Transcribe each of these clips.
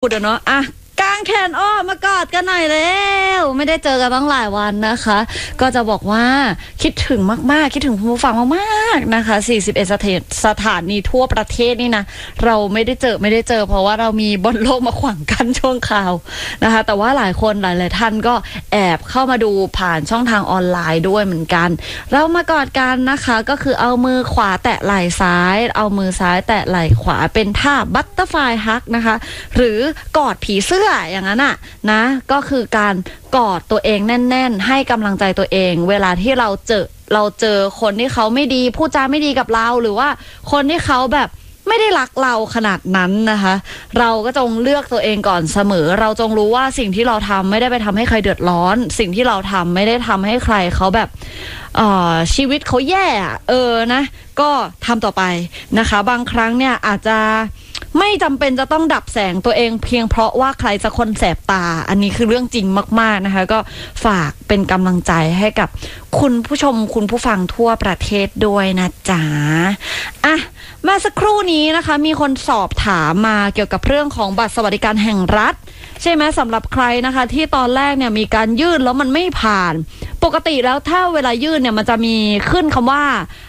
พูดเนาะกางแขนอ้อมากอดกันหน่อยแล้วไม่ได้เจอกันตั้งหลายวันนะคะก็จะบอกว่าคิดถึงมากๆคิดถึงผู้ฟังมากๆนะคะ41สถานีทั่วประเทศนี่นะเราไม่ได้เจอเพราะว่าเรามีบอลโลกมาขวางกันช่วงข่าวนะคะแต่ว่าหลายคนหลายท่านก็แอบเข้ามาดูผ่านช่องทางออนไลน์ด้วยเหมือนกันเรามากอดกันนะคะก็คือเอามือขวาแตะไหล่ซ้ายเอามือซ้ายแตะไหล่ขวาเป็นท่าบัตเตอร์ฟลายฮักนะคะหรือกอดผีเสื้ออย่างนั้นนะก็คือการกอดตัวเองแน่นๆให้กำลังใจตัวเองเวลาที่เราเจอคนที่เขาไม่ดีพูดจาไม่ดีกับเราหรือว่าคนที่เขาแบบไม่ได้รักเราขนาดนั้นนะคะเราก็จงเลือกตัวเองก่อนเสมอเราจงรู้ว่าสิ่งที่เราทำไม่ได้ไปทำให้ใครเดือดร้อนสิ่งที่เราทำไม่ได้ทำให้ใครเขาแบบชีวิตเขาแย่นะก็ทำต่อไปนะคะบางครั้งเนี่ยอาจจะไม่จำเป็นจะต้องดับแสงตัวเองเพียงเพราะว่าใครจะคนแสบตาอันนี้คือเรื่องจริงมากๆนะคะก็ฝากเป็นกำลังใจให้กับคุณผู้ชมคุณผู้ฟังทั่วประเทศด้วยนะจ๊ะเมื่อสักครู่นี้นะคะมีคนสอบถามมาเกี่ยวกับเรื่องของบัตรสวัสดิการแห่งรัฐใช่ไหมสำหรับใครนะคะที่ตอนแรกเนี่ยมีการยื่นแล้วมันไม่ผ่านปกติแล้วถ้าเวลายื่นเนี่ยมันจะมีขึ้นคำว่า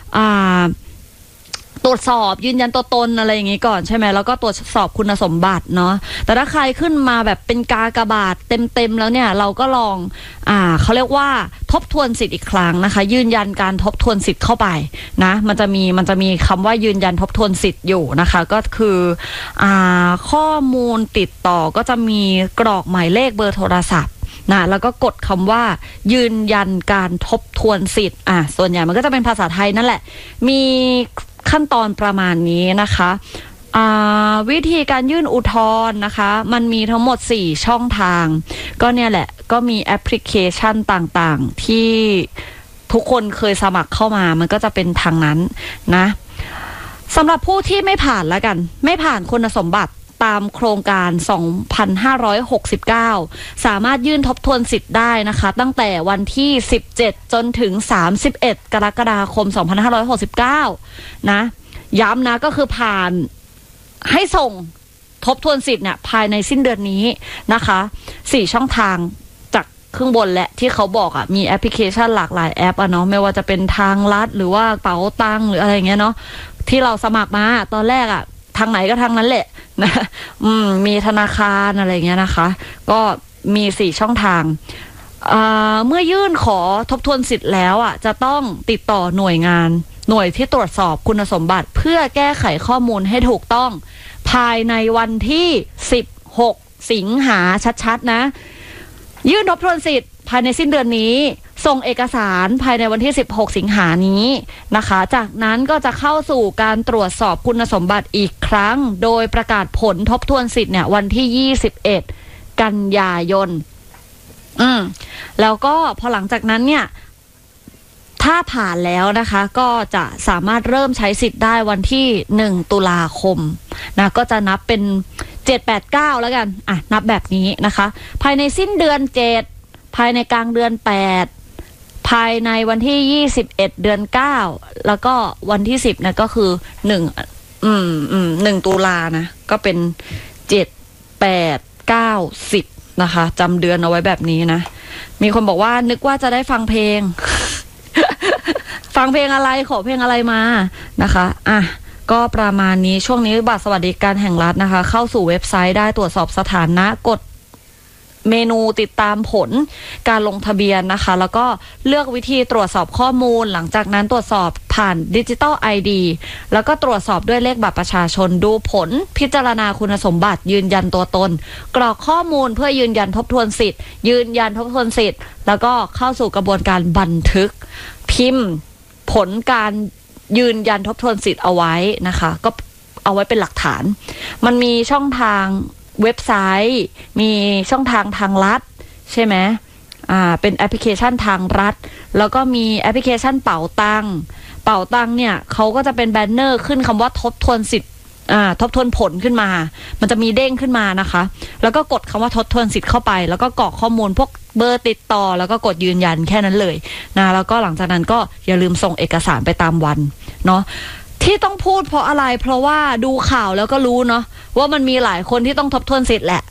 ตรวจสอบยืนยันตัวตนอะไรอย่างงี้ก่อนใช่ไหมแล้วก็ตรวจสอบคุณสมบัติเนาะแต่ถ้าใครขึ้นมาแบบเป็นกากบาทเต็มแล้วเนี่ยเราก็ลองเขาเรียกว่าทบทวนสิทธิ์อีกครั้งนะคะยืนยันการทบทวนสิทธิ์เข้าไปนะมันจะมีคำว่ายืนยันทบทวนสิทธิ์อยู่นะคะก็คือข้อมูลติดต่อก็จะมีกรอกหมายเลขเบอร์โทรศัพท์นะแล้วก็กดคำว่ายืนยันการทบทวนสิทธิ์ส่วนใหญ่มันก็จะเป็นภาษาไทยนั่นแหละมีขั้นตอนประมาณนี้นะคะวิธีการยื่นอุทธรณ์นะคะมันมีทั้งหมด4ช่องทางก็เนี่ยแหละก็มีแอปพลิเคชันต่างๆที่ทุกคนเคยสมัครเข้ามามันก็จะเป็นทางนั้นนะสำหรับผู้ที่ไม่ผ่านแล้วกันไม่ผ่านคุณสมบัติตามโครงการ 2,569 สามารถยื่นทบทวนสิทธิ์ได้นะคะตั้งแต่วันที่17จนถึง31กรกฎาคม2569นะย้ำนะก็คือผ่านให้ส่งทบทวนสิทธิ์เนี่ยภายในสิ้นเดือนนี้นะคะ4ช่องทางจากข้างบนและที่เขาบอกมีแอปพลิเคชันหลากหลายแอปเนาะไม่ว่าจะเป็นทางลัดหรือว่าเป๋าตังหรืออะไรอย่างเงี้ยเนาะที่เราสมัครมาตอนแรกทางไหนก็ทางนั้นแหละนะมีธนาคารอะไรเงี้ยนะคะก็มี4ช่องทางเมื่อยื่นขอทบทวนสิทธิ์แล้วจะต้องติดต่อหน่วยที่ตรวจสอบคุณสมบัติเพื่อแก้ไขข้อมูลให้ถูกต้องภายในวันที่16สิงหาชัดๆนะยื่นทบทวนสิทธิ์ภายในสิ้นเดือนนี้ส่งเอกสารภายในวันที่16สิงหานี้นะคะจากนั้นก็จะเข้าสู่การตรวจสอบคุณสมบัติอีกครั้งโดยประกาศผลทบทวนสิทธิ์เนี่ยวันที่21กันยายนแล้วก็พอหลังจากนั้นเนี่ยถ้าผ่านแล้วนะคะก็จะสามารถเริ่มใช้สิทธิ์ได้วันที่1ตุลาคมนะก็จะนับเป็น7-8-9แล้วกันนับแบบนี้นะคะภายในสิ้นเดือน7ภายในกลางเดือน8ภายในวันที่21เดือน9แล้วก็วันที่10นะก็คือ1ตุลานะก็เป็น7 8 9 10นะคะจำเดือนเอาไว้แบบนี้นะมีคนบอกว่านึกว่าจะได้ฟังเพลง ฟังเพลงอะไรขอเพลงอะไรมานะคะก็ประมาณนี้ช่วงนี้บัตรสวัสดิการแห่งรัฐนะคะเข้าสู่เว็บไซต์ได้ตรวจสอบสถานะกดเมนูติดตามผลการลงทะเบียนนะคะแล้วก็เลือกวิธีตรวจสอบข้อมูลหลังจากนั้นตรวจสอบผ่านดิจิตอล ID แล้วก็ตรวจสอบด้วยเลขบัตรประชาชนดูผลพิจารณาคุณสมบัติยืนยันตัวตนกรอกข้อมูลเพื่อยืนยันทบทวนสิทธิ์ยืนยันทบทวนสิทธิ์แล้วก็เข้าสู่กระบวนการบันทึกพิมพ์ผลการยืนยันทบทวนสิทธิ์เอาไว้นะคะก็เอาไว้เป็นหลักฐานมันมีช่องทางเว็บไซต์มีช่องทางรัฐใช่ไหมเป็นแอปพลิเคชันทางรัฐแล้วก็มีแอปพลิเคชันเป๋าตังเนี่ยเขาก็จะเป็นแบนเนอร์ขึ้นคำว่าทบทวนสิทธิ์ทบทวนผลขึ้นมามันจะมีเด้งขึ้นมานะคะแล้วก็กดคำว่าทบทวนสิทธิ์เข้าไปแล้วก็กรอกข้อมูลพวกเบอร์ติดต่อแล้วก็กดยืนยันแค่นั้นเลยนะแล้วก็หลังจากนั้นก็อย่าลืมส่งเอกสารไปตามวันเนาะที่ต้องพูดเพราะอะไรเพราะว่าดูข่าวแล้วก็รู้เนาะว่ามันมีหลายคนที่ต้องทบทวนสิทธิ์แหละ